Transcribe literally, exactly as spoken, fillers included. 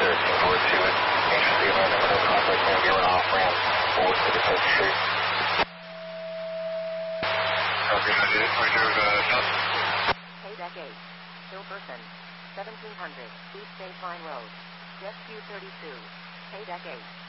thirteen forward two at H C eleven, middle complex, going to be an off ramp forward to the fifth street. Copy, I did, reserve, uh, south. Paydeck eight, Hilperson, seventeen hundred, East State Line Road, Jet Q thirty-two, Paydeck eight.